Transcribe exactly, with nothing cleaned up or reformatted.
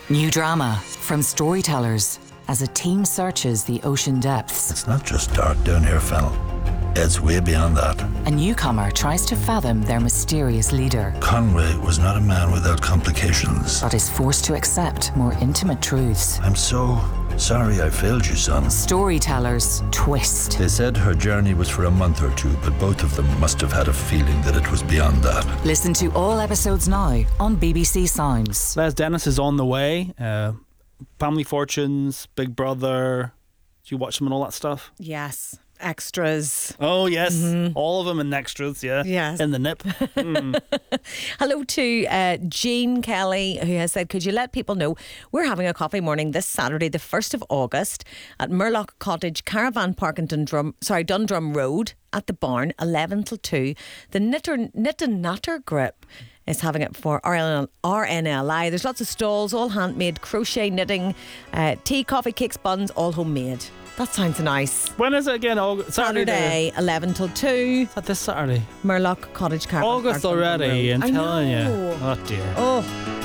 New drama from Storytellers as a team searches the ocean depths. It's not just dark down here, Fennel. It's way beyond that. A newcomer tries to fathom their mysterious leader, Conway was not a man without complications. but is forced to accept more intimate truths. I'm so sorry I failed you, son. Storytellers twist. They said her journey was for a month or two, but both of them must have had a feeling that it was beyond that. Listen to all episodes now on B B C Sounds. Les Dennis is on the way. Uh, Family Fortunes, Big Brother. Do you watch them and all that stuff? Yes. Extras. Oh, yes. All of them in extras, yeah. Yes. In the nip. Mm. Hello to uh, Jean Kelly, who has said, could you let people know we're having a coffee morning this Saturday, the first of August, at Murlock Cottage Caravan Park in Dundrum, sorry, Dundrum Road at the barn, eleven till two. The Knitter, Knit and Natter Group is having it for R N L I. There's lots of stalls, all handmade, crochet, knitting, uh, tea, coffee, cakes, buns, all homemade. That sounds nice. When is it again? August, Saturday. Saturday, eleven till two. Is that this Saturday? Murlock Cottage Caravan August Park, Dundrum already, Road. I'm I telling know. you. Oh, dear. Oh.